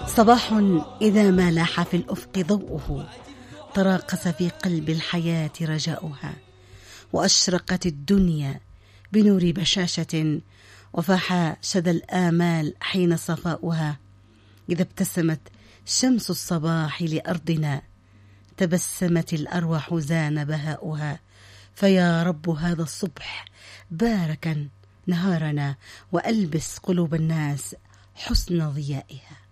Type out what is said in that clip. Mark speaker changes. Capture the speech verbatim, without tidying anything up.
Speaker 1: صباح إذا ما لاح في الأفق ضوءه تراقص في قلب الحياة رجاؤها، وأشرقت الدنيا بنور بشاشة، وفاح شذا الآمال حين صفاؤها. إذا ابتسمت شمس الصباح لأرضنا تبسمت الأرواح زان بهاؤها. فيا رب هذا الصبح باركا نهارنا، وألبس قلوب الناس حسن ضيائها.